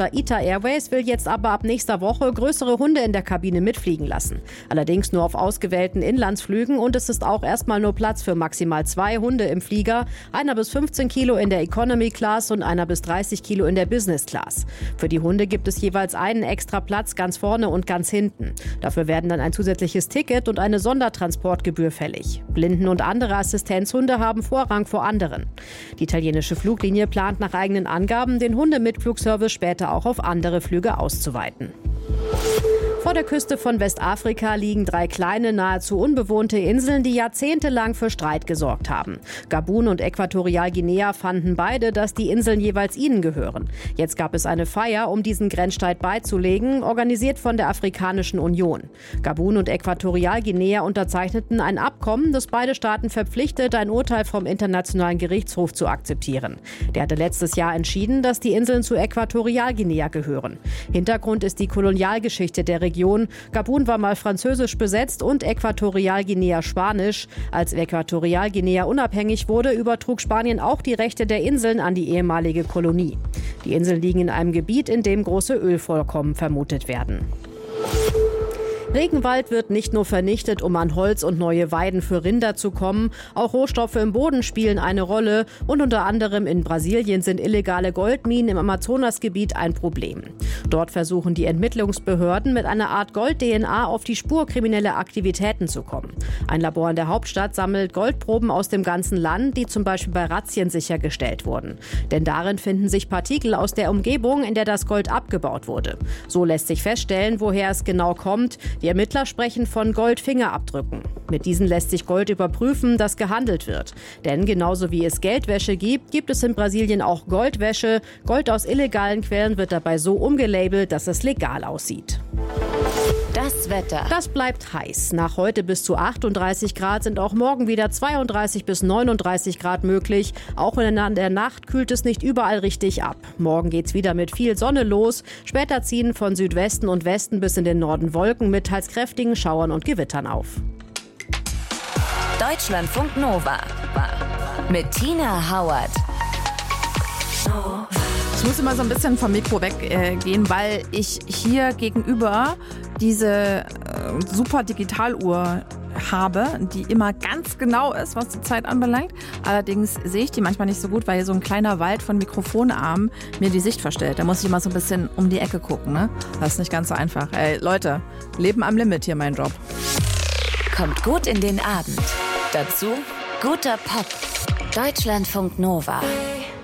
Tochter ITA Airways will jetzt aber ab nächster Woche größere Hunde in der Kabine mitfliegen lassen. Allerdings nur auf ausgewählten Inlandsflügen und es ist auch erstmal nur Platz für maximal 2 Hunde im Flieger, einer bis 15 Kilo in der Economy Class und einer bis 30 Kilo in der Business Class. Für die Hunde gibt es jeweils einen extra Platz ganz vorne und ganz hinten. Dafür werden dann ein zusätzliches Ticket und eine Sondertransportgebühr fällig. Blinden- und andere Assistenzhunde haben Vorrang vor anderen. Die italienische Fluglinie plant nach eigenen Angaben, den Hundemitflugservice später auch auf andere Flüge auszuweiten. Vor der Küste von Westafrika liegen 3 kleine, nahezu unbewohnte Inseln, die jahrzehntelang für Streit gesorgt haben. Gabun und Äquatorialguinea fanden beide, dass die Inseln jeweils ihnen gehören. Jetzt gab es eine Feier, um diesen Grenzstreit beizulegen, organisiert von der Afrikanischen Union. Gabun und Äquatorialguinea unterzeichneten ein Abkommen, das beide Staaten verpflichtet, ein Urteil vom Internationalen Gerichtshof zu akzeptieren. Der hatte letztes Jahr entschieden, dass die Inseln zu Äquatorialguinea gehören. Hintergrund ist die Kolonialgeschichte der Region. Gabun war mal französisch besetzt und Äquatorialguinea Spanisch. Als Äquatorialguinea unabhängig wurde, übertrug Spanien auch die Rechte der Inseln an die ehemalige Kolonie. Die Inseln liegen in einem Gebiet, in dem große Ölvorkommen vermutet werden. Regenwald wird nicht nur vernichtet, um an Holz und neue Weiden für Rinder zu kommen. Auch Rohstoffe im Boden spielen eine Rolle. Und unter anderem in Brasilien sind illegale Goldminen im Amazonasgebiet ein Problem. Dort versuchen die Ermittlungsbehörden mit einer Art Gold-DNA auf die Spur krimineller Aktivitäten zu kommen. Ein Labor in der Hauptstadt sammelt Goldproben aus dem ganzen Land, die zum Beispiel bei Razzien sichergestellt wurden. Denn darin finden sich Partikel aus der Umgebung, in der das Gold abgebaut wurde. So lässt sich feststellen, woher es genau kommt. Die Ermittler sprechen von Goldfingerabdrücken. Mit diesen lässt sich Gold überprüfen, das gehandelt wird. Denn genauso wie es Geldwäsche gibt, gibt es in Brasilien auch Goldwäsche. Gold aus illegalen Quellen wird dabei so umgelabelt, dass es legal aussieht. Das Wetter. Das bleibt heiß. Nach heute bis zu 38 Grad sind auch morgen wieder 32 bis 39 Grad möglich. Auch in der Nacht kühlt es nicht überall richtig ab. Morgen geht's wieder mit viel Sonne los. Später ziehen von Südwesten und Westen bis in den Norden Wolken mit teils kräftigen Schauern und Gewittern auf. Deutschlandfunk Nova mit Tina Hauert. Ich muss immer so ein bisschen vom Mikro weggehen, weil ich hier gegenüber diese super Digitaluhr habe, die immer ganz genau ist, was die Zeit anbelangt. Allerdings sehe ich die manchmal nicht so gut, weil hier so ein kleiner Wald von Mikrofonarmen mir die Sicht verstellt. Da muss ich immer so ein bisschen um die Ecke gucken, ne? Das ist nicht ganz so einfach. Ey, Leute, Leben am Limit hier mein Job. Kommt gut in den Abend. Dazu guter Pop. Deutschlandfunk Nova.